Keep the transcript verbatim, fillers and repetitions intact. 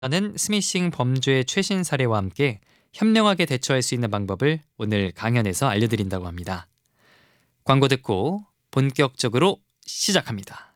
는 스미싱 범죄의 최신 사례와 함께 현명하게 대처할 수 있는 방법을 오늘 강연에서 알려드린다고 합니다. 광고 듣고 본격적으로 시작합니다.